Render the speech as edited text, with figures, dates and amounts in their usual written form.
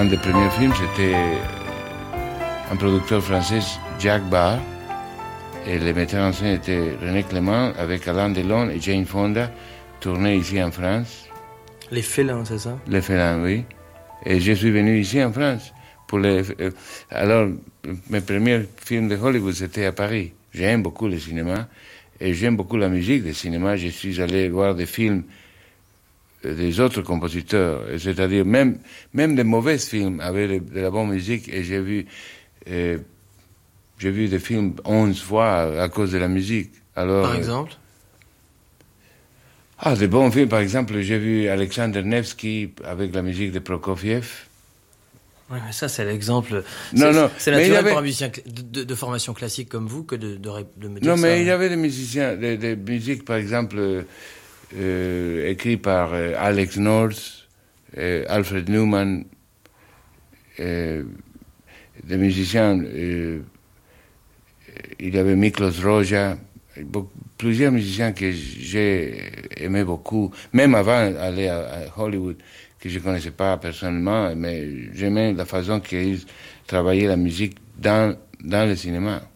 un des premiers films, c'était un producteur français, Jacques Barr, et le metteur en scène était René Clément, avec Alain Delon et Jane Fonda, tourné ici en France. Les Félins, c'est ça? Les Félins, oui. Et je suis venu ici en France. Alors, mes premiers films de Hollywood, c'était à Paris. J'aime beaucoup le cinéma et j'aime beaucoup la musique du cinéma. Je suis allé voir des films des autres compositeurs, c'est-à-dire même des mauvais films avec de la bonne musique, et j'ai vu des films 11 fois à cause de la musique. Alors, par exemple? Des bons films, par exemple, j'ai vu Alexander Nevsky avec la musique de Prokofiev. Oui, mais ça, c'est l'exemple. Non, c'est naturel pour un musicien de formation classique comme vous que de me dire ça. Non, mais il y avait des musiciens, des musiques, par exemple, écrites par Alex North, Alfred Newman, des musiciens, il y avait Miklos Roja, plusieurs musiciens que j'ai aimé beaucoup, même avant d'aller à Hollywood, que je ne connaissais pas personnellement, mais j'aimais la façon qu'ils travaillaient la musique dans le cinéma.